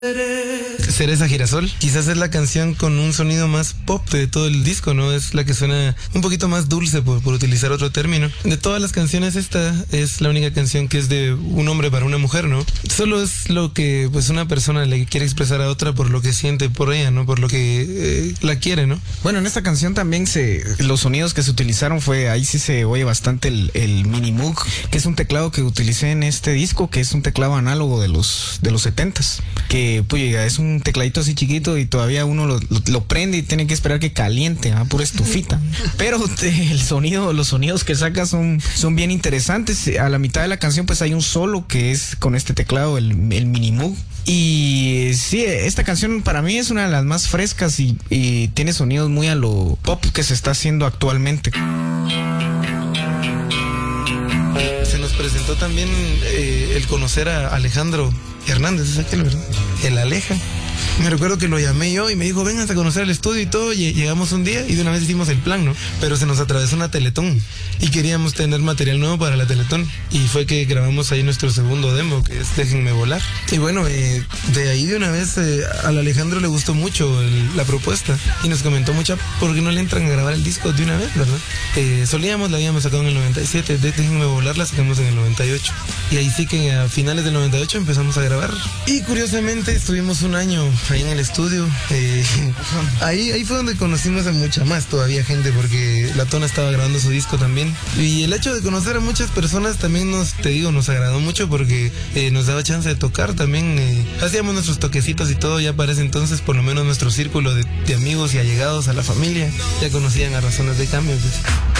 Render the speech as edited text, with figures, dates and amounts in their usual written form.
Cereza Girasol, quizás es la canción con un sonido más pop de todo el disco, ¿no? Es la que suena un poquito más dulce, por utilizar otro término. De todas las canciones, esta es la única canción que es de un hombre para una mujer, ¿no? Solo es lo que pues una persona le quiere expresar a otra por lo que siente por ella, ¿no? Por lo que la quiere, ¿no? Bueno, en esta canción también los sonidos que se utilizaron ahí sí se oye bastante el Mini Moog, que es un teclado que utilicé en este disco, que es un teclado análogo de los 70s, que pues es un tecladito así chiquito y todavía uno lo prende y tiene que esperar que caliente, pura estufita. Pero los sonidos que saca son bien interesantes. A la mitad de la canción pues hay un solo que es con este teclado, el Mini Moog. Y sí, esta canción para mí es una de las más frescas y tiene sonidos muy a lo pop que se está haciendo actualmente. Se nos presentó también el conocer a Alejandro Hernández, es aquel, ¿verdad? El Aleja. Me recuerdo que lo llamé yo y me dijo, vengan a conocer el estudio y todo. Llegamos un día y de una vez hicimos el plan, ¿no? Pero se nos atravesó una Teletón y queríamos tener material nuevo para la Teletón. Y fue que grabamos ahí nuestro segundo demo, que es Déjenme Volar. Y bueno, de ahí de una vez al Alejandro le gustó mucho la propuesta y nos comentó mucho, ¿por qué no le entran a grabar el disco de una vez, verdad? La habíamos sacado en el 97, Déjenme Volar la sacamos en el 98. Y ahí sí que a finales del 98 empezamos a grabar. Y curiosamente estuvimos un año ahí en el estudio. Ahí fue donde conocimos a mucha más todavía gente, porque La Tona estaba grabando su disco también. Y el hecho de conocer a muchas personas también nos agradó mucho, porque nos daba chance de tocar también. Hacíamos nuestros toquecitos y todo. Ya para ese entonces, por lo menos nuestro círculo de amigos y allegados a la familia ya conocían a Razones de Cambio, pues.